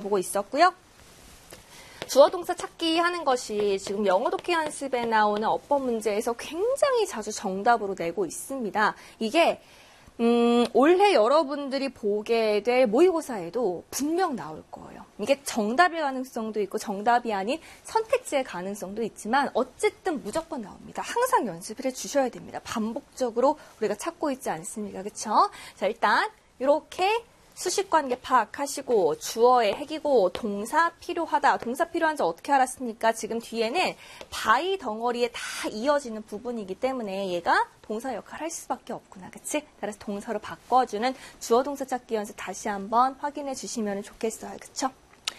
보고 있었고요. 주어 동사 찾기 하는 것이 지금 영어 독해 연습에 나오는 어법 문제에서 굉장히 자주 정답으로 내고 있습니다. 이게 올해 여러분들이 보게 될 모의고사에도 분명 나올 거예요. 이게 정답일 가능성도 있고 정답이 아닌 선택지의 가능성도 있지만 어쨌든 무조건 나옵니다. 항상 연습을 해주셔야 됩니다. 반복적으로 우리가 찾고 있지 않습니까? 그쵸? 자, 일단 이렇게 수식관계 파악하시고 주어의 핵이고 동사 필요하다. 동사 필요한지 어떻게 알았습니까? 지금 뒤에는 by 덩어리에 다 이어지는 부분이기 때문에 얘가 동사 역할을 할 수밖에 없구나. 그치? 따라서 동사로 바꿔주는 주어 동사 찾기 연습 다시 한번 확인해 주시면 좋겠어요. 그쵸?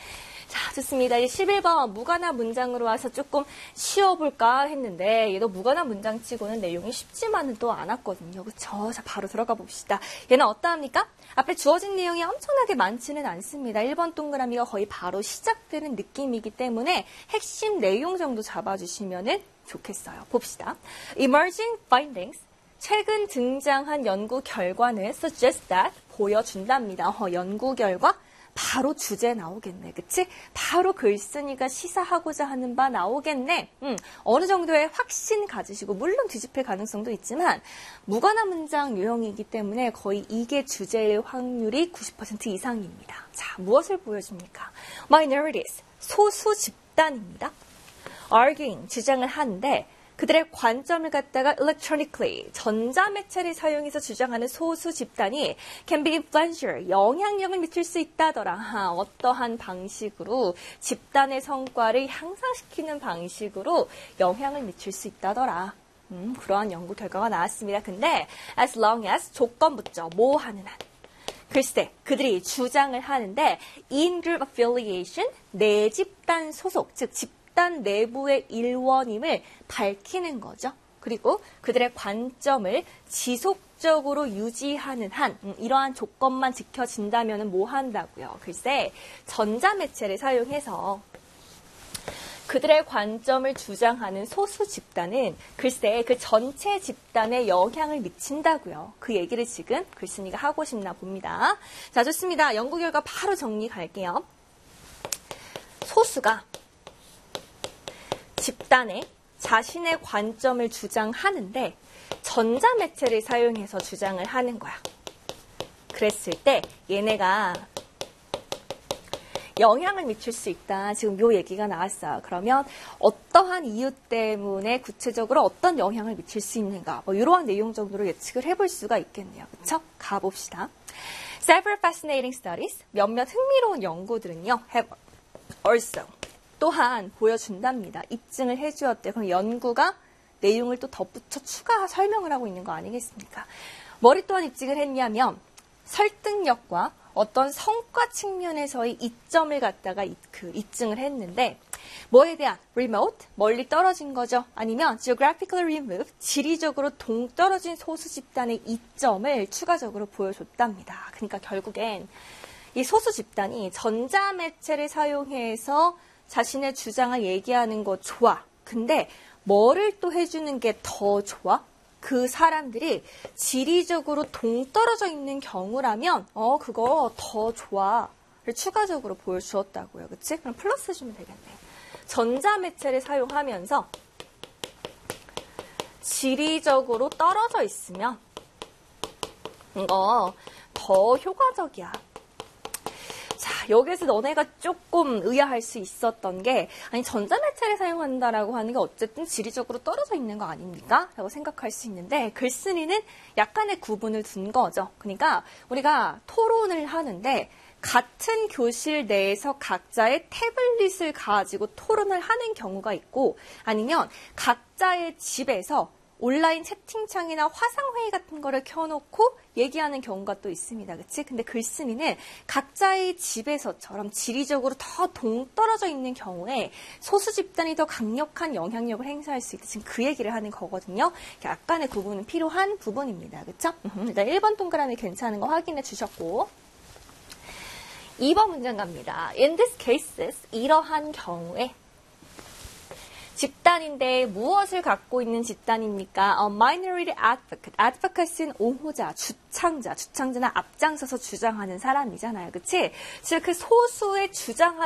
자, 좋습니다. 이제 11번 무관한 문장으로 와서 조금 쉬어볼까 했는데 얘도 무관한 문장 치고는 내용이 쉽지만은 또 않았거든요. 그쵸? 자, 바로 들어가 봅시다. 얘는 어떠합니까? 앞에 주어진 내용이 엄청나게 많지는 않습니다. 1번 동그라미가 거의 바로 시작되는 느낌이기 때문에 핵심 내용 정도 잡아주시면 좋겠어요. 봅시다. Emerging findings. 최근 등장한 연구 결과는 suggest that. 보여준답니다. 연구 결과. 바로 주제 나오겠네. 그치? 바로 글쓴이가 시사하고자 하는 바 나오겠네. 어느 정도의 확신 가지시고 물론 뒤집힐 가능성도 있지만 무관한 문장 유형이기 때문에 거의 이게 주제일 확률이 90% 이상입니다. 자, 무엇을 보여줍니까? Minorities, 소수 집단입니다. Arguing, 주장을 하는데 그들의 관점을 갖다가 electronically, 전자매체를 사용해서 주장하는 소수 집단이 can be influential, 영향력을 미칠 수 있다더라. 어떠한 방식으로 집단의 성과를 향상시키는 방식으로 영향을 미칠 수 있다더라. 그러한 연구 결과가 나왔습니다. 근데 as long as 조건 붙죠. 뭐 하는 한. 글쎄, 그들이 주장을 하는데 in group affiliation, 내 집단 소속, 즉 집단 내부의 일원임을 밝히는 거죠. 그리고 그들의 관점을 지속적으로 유지하는 한 이러한 조건만 지켜진다면 뭐 한다고요? 글쎄, 전자매체를 사용해서 그들의 관점을 주장하는 소수 집단은 글쎄 그 전체 집단에 영향을 미친다고요. 그 얘기를 지금 글쓴이가 하고 싶나 봅니다. 자, 좋습니다. 연구 결과 바로 정리 갈게요. 소수가 집단에 자신의 관점을 주장하는데 전자매체를 사용해서 주장을 하는 거야. 그랬을 때 얘네가 영향을 미칠 수 있다. 지금 요 얘기가 나왔어요. 그러면 어떠한 이유 때문에 구체적으로 어떤 영향을 미칠 수 있는가. 이러한 내용 정도로 예측을 해볼 수가 있겠네요. 그쵸? 가봅시다. Several fascinating studies, 몇몇 흥미로운 연구들은요. have also, 또한 보여준답니다. 입증을 해주었대요. 그럼 연구가 내용을 또 덧붙여 추가 설명을 하고 있는 거 아니겠습니까? 뭐를 또한 입증을 했냐면 설득력과 어떤 성과 측면에서의 이점을 갖다가 입증을 했는데 뭐에 대한 remote, 멀리 떨어진 거죠. 아니면 geographically removed, 지리적으로 동떨어진 소수 집단의 이점을 추가적으로 보여줬답니다. 그러니까 결국엔 이 소수 집단이 전자매체를 사용해서 자신의 주장을 얘기하는 거 좋아. 근데 뭐를 또 해주는 게 더 좋아? 그 사람들이 지리적으로 동떨어져 있는 경우라면 그거 더 좋아를 추가적으로 보여주었다고요. 그치? 그럼 플러스 해주면 되겠네. 전자매체를 사용하면서 지리적으로 떨어져 있으면 이거 더 효과적이야. 자, 여기서 너네가 조금 의아할 수 있었던 게 아니 전자매체를 사용한다라고 하는 게 어쨌든 지리적으로 떨어져 있는 거 아닙니까? 라고 생각할 수 있는데 글쓴이는 약간의 구분을 둔 거죠. 그러니까 우리가 토론을 하는데 같은 교실 내에서 각자의 태블릿을 가지고 토론을 하는 경우가 있고 아니면 각자의 집에서 온라인 채팅창이나 화상회의 같은 거를 켜놓고 얘기하는 경우가 또 있습니다. 그치? 근데 글쓴이는 각자의 집에서처럼 지리적으로 더 동떨어져 있는 경우에 소수 집단이 더 강력한 영향력을 행사할 수 있다. 지금 그 얘기를 하는 거거든요. 약간의 구분은 필요한 부분입니다. 그쵸? 일단 1번 동그라미 괜찮은 거 확인해 주셨고 2번 문장 갑니다. In these cases, 이러한 경우에 집단인데 무엇을 갖고 있는 집단입니까? Minority advocate. advocate는 옹호자, 주창자는 앞장서서 주장하는 사람이잖아요. 그치? 즉 그 소수의 주장하는